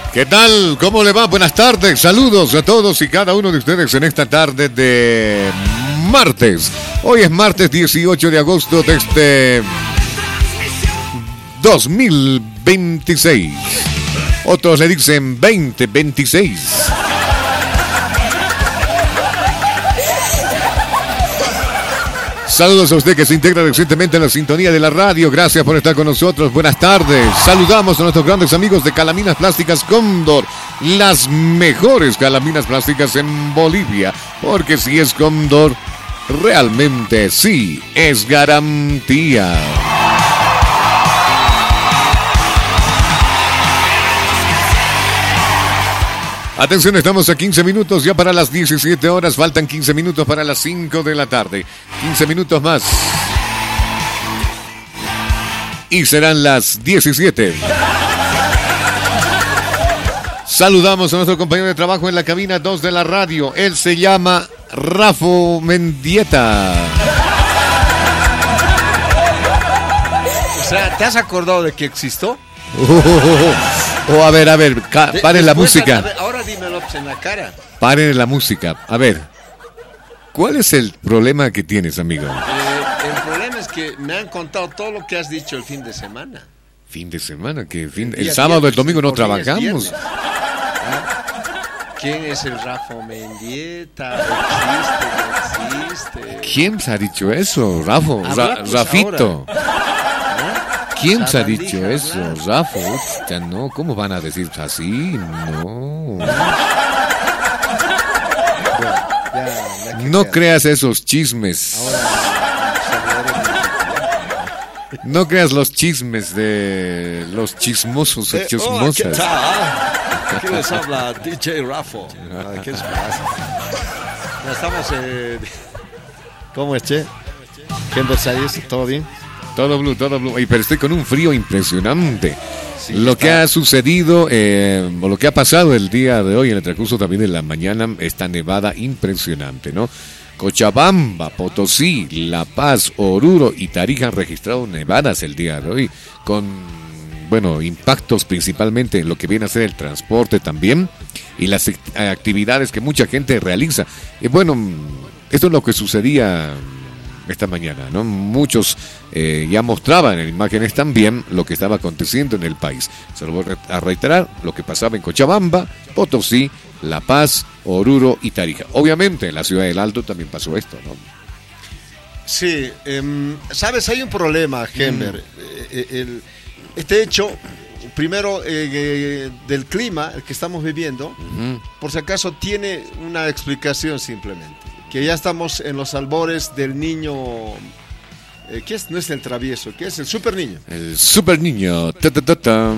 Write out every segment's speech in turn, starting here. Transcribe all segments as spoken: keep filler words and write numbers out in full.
¿Qué tal? ¿Cómo le va? Buenas tardes. Saludos a todos y cada uno de ustedes en esta tarde de martes. Hoy es martes dieciocho de agosto de este dos mil veintiséis. Otros le dicen veinte veintiséis. Saludos a usted que se integra recientemente en la sintonía de la radio. Gracias por estar con nosotros. Buenas tardes. Saludamos a nuestros grandes amigos de Calaminas Plásticas Cóndor. Las mejores calaminas plásticas en Bolivia. Porque si es Cóndor, realmente sí es garantía. Atención, estamos a quince minutos ya para las diecisiete horas. Faltan quince minutos para las cinco de la tarde. quince minutos más. Y serán las diecisiete. Saludamos a nuestro compañero de trabajo en la cabina dos de la radio. Él se llama Rafo Mendieta. O sea, ¿te has acordado de que existo? Oh, oh, oh, oh. oh, a ver, a ver, ca- De, paren la después, música. A ver, ahora dímelo en la cara. Paren la música. A ver, ¿cuál es el problema que tienes, amigo? Eh, el problema es que me han contado todo lo que has dicho el fin de semana. Fin de semana, que fin, El el día sábado, viernes, el domingo no por fin es trabajamos. viernes. ¿Ah? ¿Quién es el Rafa Mendieta? ¿Existe? ¿No existe? ¿Quién se ha dicho eso, Rafo? Habla, Ra- pues, Rafito. ¿Ah? ¿Quién se ha Sabandija, dicho eso, habla. Rafo? Puta, no, ¿cómo van a decir así? No. Ya, ya que No sea. creas esos chismes. No creas los chismes de los chismosos o Eh, oh, ¿qué chismosas. tal? Aquí les habla D J Rafo. Ah, ¿Qué les pasa? Ya estamos. Eh... ¿Cómo es, che? ¿Qué en Versalles? ¿Todo bien? Todo blue, todo blue. Ay, pero estoy con un frío impresionante. Sí, lo está. que ha sucedido, eh, o lo que ha pasado el día de hoy, en el transcurso también de la mañana, esta nevada impresionante, ¿no? Cochabamba, Potosí, La Paz, Oruro y Tarija han registrado nevadas el día de hoy, con, bueno, impactos principalmente en lo que viene a ser el transporte también y las act- actividades que mucha gente realiza. Y bueno, esto es lo que sucedía esta mañana, ¿no? Muchos eh, ya mostraban en imágenes también lo que estaba aconteciendo en el país. Se lo voy a reiterar, lo que pasaba en Cochabamba, Potosí, La Paz, Oruro y Tarija. Obviamente en la ciudad del Alto también pasó esto, ¿no? Sí, em, sabes, hay un problema, Gember. Mm. Eh, el- este hecho, primero, eh, eh, del clima el que estamos viviendo, Ujú. por si acaso tiene una explicación simplemente. Que ya estamos en los albores del niño. Eh, ¿Qué es? No es el travieso, ¿qué es? El super niño. El super niño. Ta, ta, ta, ta.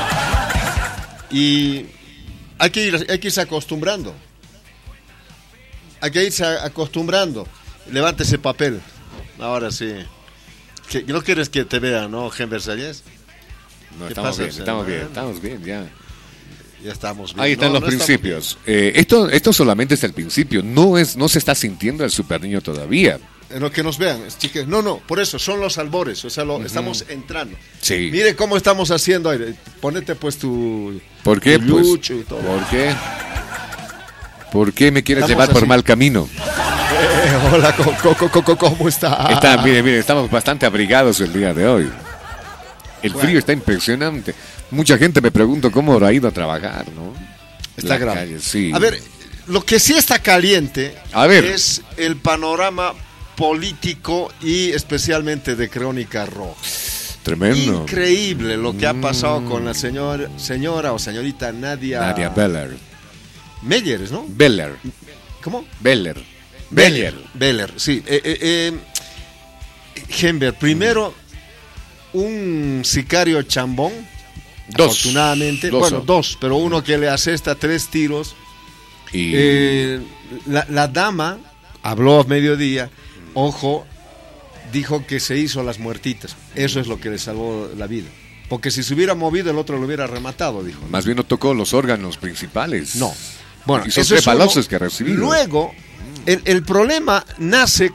Y hay que, ir, hay que irse acostumbrando. Hay que irse acostumbrando. Levante ese papel. Ahora sí. Que, no quieres que te vean, ¿no, Gember Salles? No, ¿Qué estamos pasa, bien, estamos Sena? bien, estamos bien, ya. Ya estamos bien. Ahí están No, los no estamos principios. Eh, esto, esto solamente es el principio. No es, no se está sintiendo el super niño todavía. bien. En lo que nos vean, chicas. No, no, por eso, son los albores. O sea, lo, estamos entrando. Sí. Mire cómo estamos haciendo aire. Ponete pues tu. ¿Por qué? tu Pues, lucho y todo. ¿por qué? ¿Por qué me quieres Estamos llevar por así. mal camino? Eh, hola, co- co- co- co- ¿cómo está? Está, mire, mire, estamos bastante abrigados el día de hoy. El Bueno. frío está impresionante. Mucha gente me pregunta cómo habrá ido a trabajar, ¿no? Está La grave. calle, sí. A ver, lo que sí está caliente A ver. es el panorama político y especialmente de Crónica Roja. Tremendo. Increíble lo que ha pasado Mm. con la señor, señora o señorita Nadia, Nadia Beller. Meyeres, ¿no? Beller. ¿Cómo? Beller. Beller. Beller, sí. Eh, eh, eh, Gember, primero un sicario chambón. Dos. Afortunadamente, Dos bueno, son. dos, pero uno que le asesta tres tiros. Y Eh, la, la dama habló a mediodía, ojo, dijo que se hizo las muertitas. Eso es lo que le salvó la vida. Porque si se hubiera movido, el otro lo hubiera rematado, dijo. más bien no tocó los órganos principales. No. Bueno, Y son eso es tres uno. balazos que ha recibido. Luego, el, el problema nace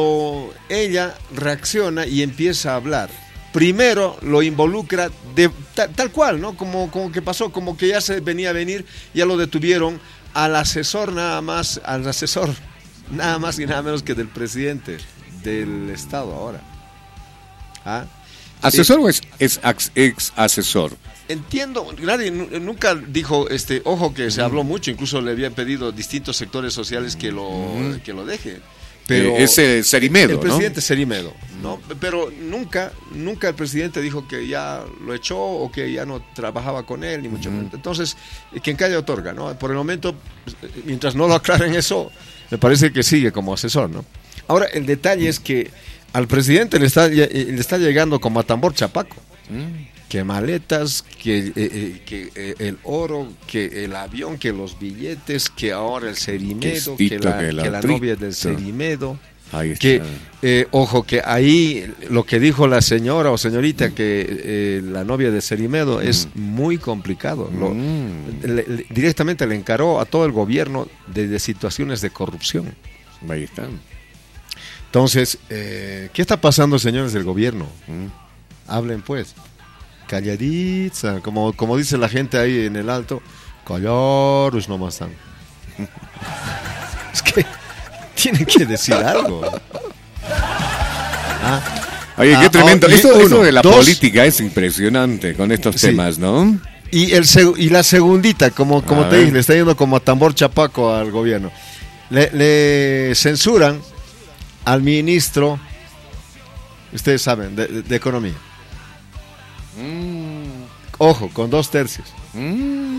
cuando ella reacciona y empieza a hablar. Primero lo involucra de tal, tal cual, ¿no? Como, como que pasó, como que ya se venía a venir, ya lo detuvieron al asesor nada más, al asesor nada más y nada menos que del presidente del Estado ahora. ¿Ah? ¿Asesor eh, o es, es ex, ex asesor? Entiendo, nadie nunca dijo, este, ojo que se mm. habló mucho, incluso le habían pedido distintos sectores sociales que lo, mm. que lo deje. Pero eh, ese Cerimedo, el presidente ¿no? Cerimedo, ¿no? Pero nunca, nunca el presidente dijo que ya lo echó o que ya no trabajaba con él, ni mucho menos. Mm. Entonces, quien calla otorga, ¿no? Por el momento, mientras no lo aclaren eso, me parece que sigue como asesor, ¿no? Ahora, el detalle es que al presidente le está, le está llegando como a tambor chapaco. Mm. Que maletas, que, eh, eh, que eh, el oro, que el avión, que los billetes, que ahora el Cerimedo, que la, que la, que la novia del Cerimedo. Que, eh, ojo, que ahí lo que dijo la señora o señorita, que eh, la novia de Cerimedo mm. es muy complicado. Lo, mm. le, le, directamente le encaró a todo el gobierno de, de situaciones de corrupción. Ahí están. Entonces, eh, ¿qué está pasando, señores del gobierno? Mm. Hablen pues. Calladita, como, como dice la gente ahí en el alto, callaros nomás están. Es que tienen que decir algo. Ah, Oye, qué ah, tremendo. Oh, esto, uno, esto de la dos, política es impresionante con estos sí. temas, ¿no? Y el y la segundita, como, como te dije, le está yendo como a tambor chapaco al gobierno. Le, le censuran al ministro, ustedes saben, de, de, de Economía. Mm. Ojo, con dos tercios. Mm.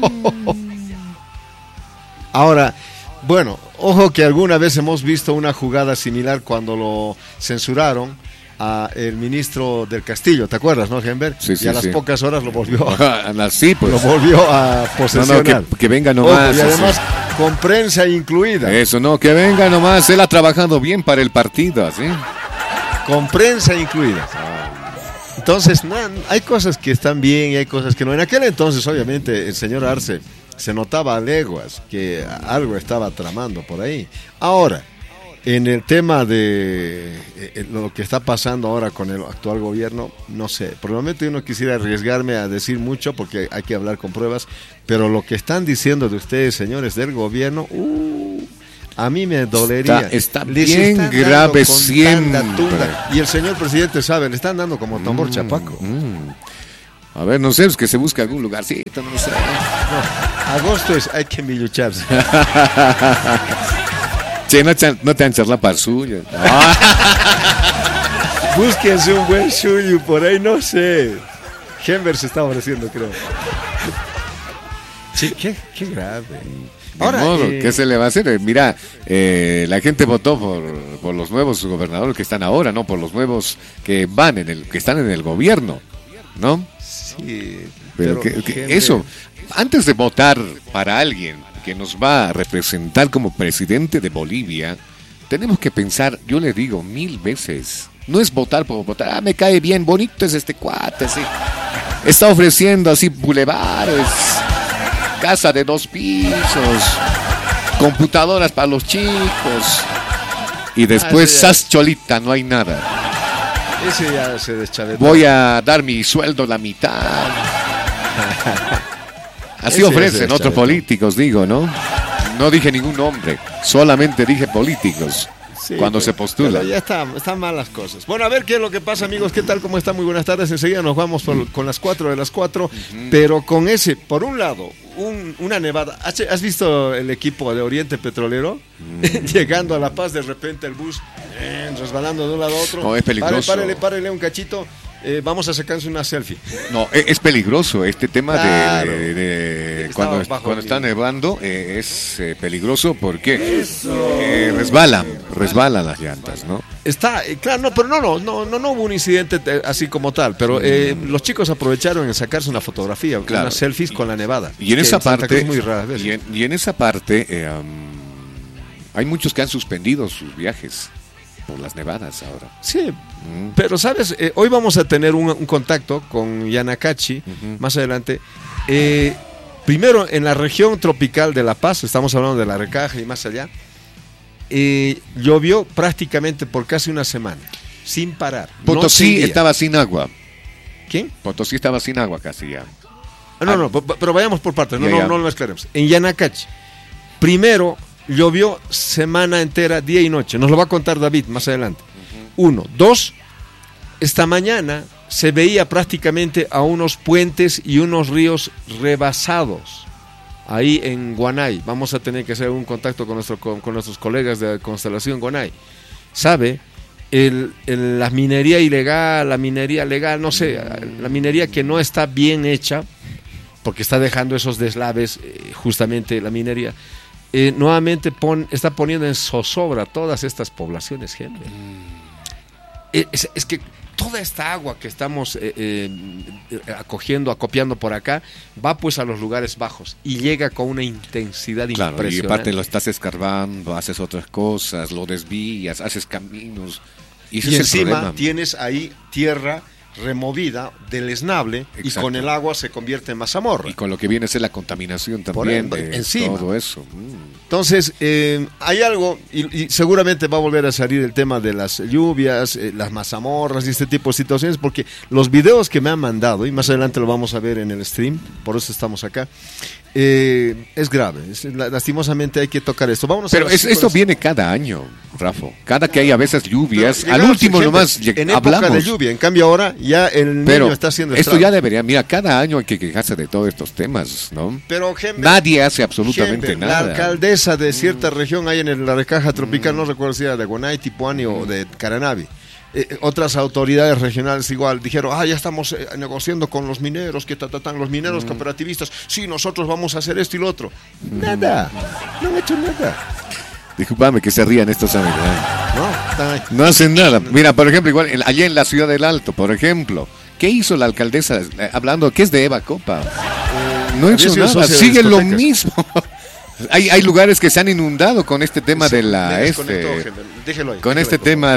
Ahora, bueno, ojo que alguna vez hemos visto una jugada similar cuando lo censuraron a el ministro del Castillo, ¿te acuerdas, no, Gember? Sí, sí, y a las sí. pocas horas lo volvió a, sí, pues. lo volvió a posesionar. No, no, que, que venga nomás. Ojo, y además sí. con prensa incluida. Eso, no, que venga nomás. Él ha trabajado bien para el partido, ¿sí? Con prensa incluida. Entonces, no, hay cosas que están bien y hay cosas que no. En aquel entonces, obviamente, el señor Arce se notaba a leguas que algo estaba tramando por ahí. Ahora, en el tema de eh, lo que está pasando ahora con el actual gobierno, no sé. Por el momento yo no quisiera arriesgarme a decir mucho porque hay que hablar con pruebas, pero lo que están diciendo de ustedes, señores del gobierno, uh, a mí me dolería. Está, está bien grave siempre. Y el señor presidente sabe, le están dando como tambor mm, chapaco. Mm. A ver, no sé, es que se busque algún lugarcito, no sé. No, agosto es, hay que embillucharse. Che, no, no te han echado la parsuya. Búsquense un buen suyo por ahí, no sé. Gember se está ofreciendo, creo. Sí, qué, qué grave. Ahora, modo, eh, ¿qué se le va a hacer? Mira, eh, la gente votó por, por los nuevos gobernadores que están ahora, no por los nuevos que van en el, que están en el gobierno, ¿no? Sí. Pero, pero que, que eso, antes de votar para alguien que nos va a representar como presidente de Bolivia, tenemos que pensar, yo le digo mil veces, no es votar por votar, ah, me cae bien, bonito es este cuate, sí. Está ofreciendo así bulevares, casa de dos pisos, computadoras para los chicos, y después ah, sas cholita, no hay nada. Ese ya se deschavetó. Voy a dar mi sueldo la mitad. Así ese ofrecen otros políticos, digo, ¿no? No dije ningún nombre, solamente dije políticos. Sí, cuando pero, se postula. Ya está, están mal las cosas. Bueno, a ver qué es lo que pasa, amigos. ¿Qué tal? ¿Cómo están? Muy buenas tardes. Enseguida nos vamos por, con las cuatro de las cuatro. Uh-huh. Pero con ese, por un lado, un, una nevada. ¿Has, ¿Has visto el equipo de Oriente Petrolero? Uh-huh. Llegando a La Paz, de repente el bus eh, resbalando de un lado a otro. No, es peligroso. Párele, párele un cachito. Eh, vamos a sacarse una selfie. No, es, es peligroso este tema claro. de, de, de cuando, cuando está nevando eh, es eh, peligroso porque eh, resbalan, resbalan las llantas, ¿no? Está, eh, claro, no, pero no, no, no, no, no hubo un incidente eh, así como tal, pero eh, mm. los chicos aprovecharon en sacarse una fotografía, claro. unas selfies con la nevada. Y en esa parte, es muy rara vez. Y, en, y en esa parte eh, um, hay muchos que han suspendido sus viajes. Por las nevadas ahora. Sí, mm. pero sabes, eh, hoy vamos a tener un, un contacto con Yanacachi, uh-huh. más adelante. Eh, primero, en la región tropical de La Paz, estamos hablando de La Recaja y más allá, eh, llovió prácticamente por casi una semana, sin parar. Potosí no estaba sin agua. ¿Quién? Potosí estaba sin agua casi ya. Ah, no, no, pero vayamos por partes, no, Ya, no, ya. no lo mezclaremos. En Yanacachi, primero llovió semana entera, día y noche. Nos lo va a contar David más adelante. Uh-huh. Uno. Dos, esta mañana se veía prácticamente a unos puentes y unos ríos rebasados. Ahí en Guanay. Vamos a tener que hacer un contacto con, nuestro, con, con nuestros colegas de Constelación Guanay. ¿Sabe? El, el, la minería ilegal, la minería legal, no sé, la minería que no está bien hecha, porque está dejando esos deslaves, eh, justamente la minería, eh, nuevamente pon, está poniendo en zozobra todas estas poblaciones, gente. Mm. Es, es que toda esta agua que estamos eh, eh, acogiendo, acopiando por acá, va pues a los lugares bajos y llega con una intensidad claro, impresionante. Y aparte lo estás escarbando, haces otras cosas, lo desvías, haces caminos. Y, ese y es encima el problema. Tienes ahí tierra removida del esnable. Exacto. Y con el agua se convierte en mazamorra. Y con lo que viene a ser la contaminación también Por, de encima. todo eso. Mm. Entonces, eh, hay algo, y, y seguramente va a volver a salir el tema de las lluvias, eh, las mazamorras y este tipo de situaciones, porque los videos que me han mandado, y más adelante lo vamos a ver en el stream, por eso estamos acá, eh, es grave, es, lastimosamente hay que tocar esto. Vámonos Pero a es, esto viene cada año, Rafa. Cada que hay a veces lluvias, al último gente, nomás en hablamos. época de lluvia, en cambio ahora ya el niño Pero está haciendo esto estrago. ya debería, mira, cada año hay que quejarse de todos estos temas, ¿no? Pero Gember, nadie hace absolutamente Gember, nada. La alcaldesa de cierta mm. región ahí en el, la recaja tropical, mm. no recuerdo si era de Guanay, Tipuani mm. o de Caranavi. Eh, otras autoridades regionales igual dijeron, ah, ya estamos eh, negociando con los mineros, que tatatan los mineros mm. cooperativistas, sí, nosotros vamos a hacer esto y lo otro. Mm. Nada, no han hecho nada. Disculpame que se rían estos amigos. ¿eh? No, no hacen nada. Mira, por ejemplo, igual allá en la Ciudad del Alto, por ejemplo, ¿qué hizo la alcaldesa? Eh, hablando, ¿qué es de Eva Copa? Eh, no hizo nada, sigue lo mismo. Hay, hay lugares que se han inundado con este tema sí, de la este déjelo ahí, con déjelo este ahí, tema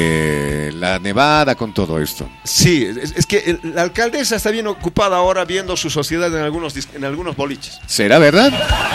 de la nevada, con todo esto. Sí, es, es que el, la alcaldesa está bien ocupada ahora viendo su sociedad en algunos en algunos boliches. ¿Será verdad?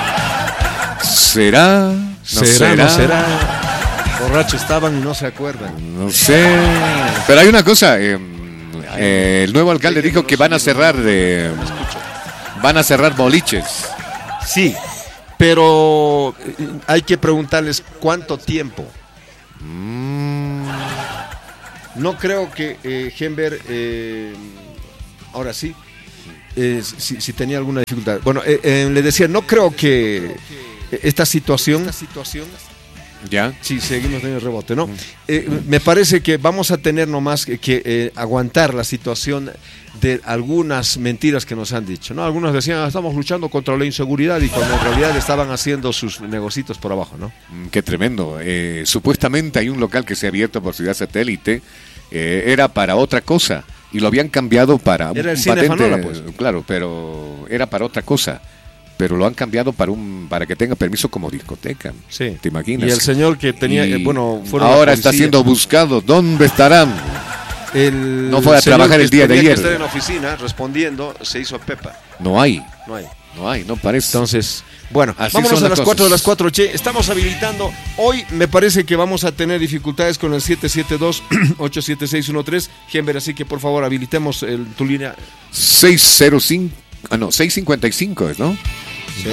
¿Será? ¿No será? ¿Será? ¿No será? Borrachos estaban y no se acuerdan. No sé. Pero hay una cosa, eh, eh, el nuevo alcalde dijo que van a cerrar eh, van a cerrar boliches. Sí. Pero hay que preguntarles cuánto tiempo. Mm. No creo que eh, Gember, eh, ahora sí, eh, si, si tenía alguna dificultad. Bueno, eh, eh, le decía, no creo que esta situación... Esta situación ¿Ya? Sí, seguimos en el rebote, ¿no? Eh, me parece que vamos a tener nomás que, que eh, aguantar la situación de algunas mentiras que nos han dicho, ¿no? Algunos decían, ah, estamos luchando contra la inseguridad y cuando en realidad estaban haciendo sus negocios por abajo, ¿no? Qué tremendo. Eh, supuestamente hay un local que se ha abierto por Ciudad Satélite, eh, era para otra cosa y lo habían cambiado para era el un cine patente, Fanola, pues. Claro, pero era para otra cosa. Pero lo han cambiado para un para que tenga permiso como discoteca. Sí. ¿Te imaginas? Y el señor que tenía, eh, bueno, fueron ahora está siendo buscado. ¿Dónde estarán? El no fue a trabajar el día de ayer. Que estar en la oficina respondiendo, se hizo Pepa. No hay. No hay. No hay, no parece. Entonces, bueno, así vámonos a las cuatro de las cosas. cuatro, che. Estamos habilitando. Hoy me parece que vamos a tener dificultades con el siete siete dos, ocho siete seis uno tres. Gember, así que por favor habilitemos el, tu línea. seis cero cinco, ah no, seis cincuenta y cinco es, ¿no? Sí.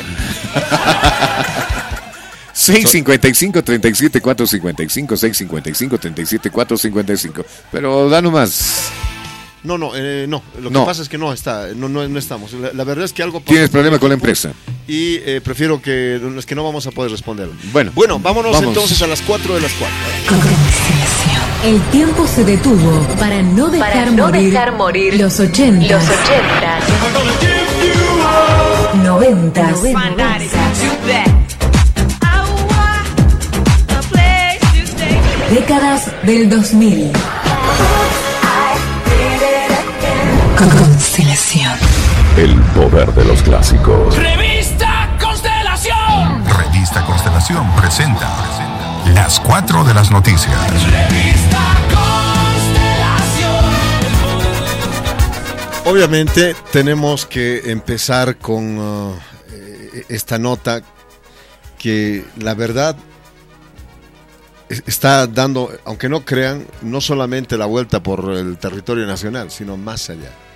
seis cincuenta y cinco, treinta y siete, cuatro cincuenta y cinco, seis cincuenta y cinco, treinta y siete, cuatro cincuenta y cinco. Pero da nomás. No, no, eh, no. Lo que no. pasa es que no está, no, no, no estamos. La, la verdad es que algo pasó. Tienes problema con la empresa. Y eh, prefiero que es que no vamos a poder responder. Bueno, bueno, vámonos vamos. entonces a las cuatro de las cuatro. El tiempo se detuvo para no dejar, para no morir, dejar morir los ochenta, los ochenta, noventa, décadas del dos mil. Constelación. El poder de los clásicos. Revista Constelación. Revista Constelación presenta las cuatro de las noticias. Revista Constelación. Obviamente tenemos que empezar con uh, esta nota que la verdad está dando, aunque no crean, no solamente la vuelta por el territorio nacional, sino más allá.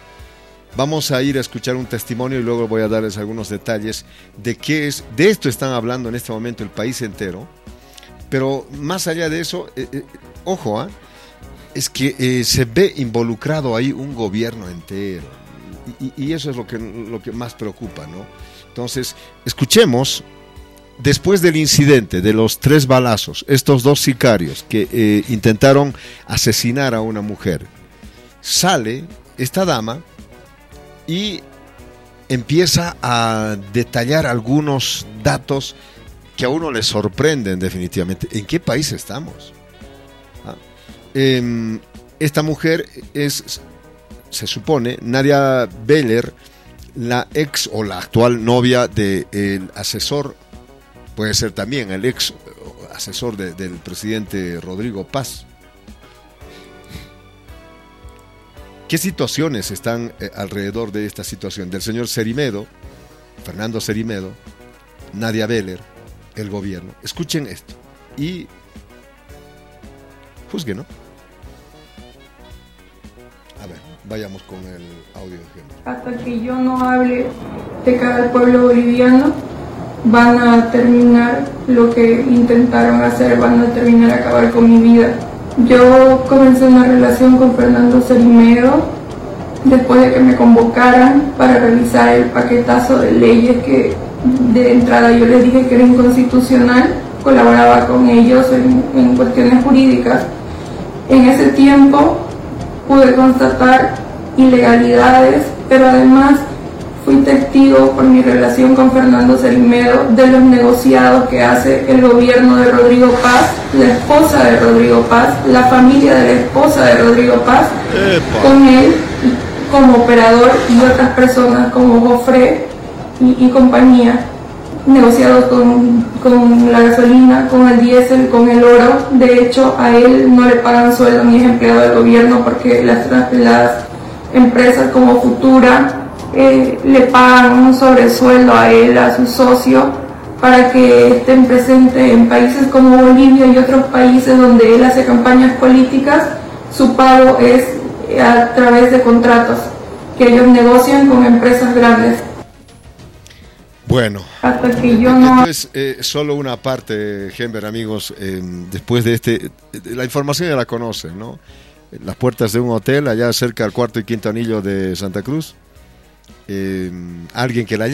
Vamos a ir a escuchar un testimonio y luego voy a darles algunos detalles de qué es, de esto están hablando en este momento el país entero. Pero más allá de eso, eh, eh, ojo, ¿eh? es que eh, se ve involucrado ahí un gobierno entero. Y, y eso es lo que, lo que más preocupa, ¿no? Entonces, escuchemos, después del incidente de los tres balazos, estos dos sicarios que eh, intentaron asesinar a una mujer, sale esta dama y empieza a detallar algunos datos que a uno le sorprenden definitivamente. ¿En qué país estamos? ¿Ah? Eh, esta mujer es, se supone, Nadia Beller, la ex o la actual novia del asesor, puede ser también el ex asesor de, del presidente Rodrigo Paz. ¿Qué situaciones están eh, alrededor de esta situación? Del señor Cerimedo, Fernando Cerimedo, Nadia Beller, el gobierno. Escuchen esto y juzguen, ¿no? A ver, vayamos con el audio. Hasta que yo no hable de cara al pueblo boliviano, van a terminar lo que intentaron hacer, van a terminar a acabar con mi vida. Yo comencé una relación con Fernando Cerimedo después de que me convocaran para revisar el paquetazo de leyes que de entrada yo les dije que era inconstitucional, colaboraba con ellos en, en cuestiones jurídicas. En ese tiempo pude constatar ilegalidades, pero además fui testigo por mi relación con Fernando Cerimedo de los negociados que hace el gobierno de Rodrigo Paz, la esposa de Rodrigo Paz, la familia de la esposa de Rodrigo Paz, Epa. con él como operador y otras personas como Jofre y, y compañía, negociados con, con la gasolina, con el diésel, con el oro. De hecho, a él no le pagan sueldo ni es empleado del gobierno porque las, las empresas como Futura eh, le pagan un sobresueldo a él, a su socio, para que estén presentes en países como Bolivia y otros países donde él hace campañas políticas. Su pago es a través de contratos que ellos negocian con empresas grandes. Bueno, hasta que yo no... Esto es eh, solo una parte, Gember, amigos. Eh, después de este, la información ya la conocen, ¿no? Las puertas de un hotel allá cerca del cuarto y quinto anillo de Santa Cruz. Eh, alguien que la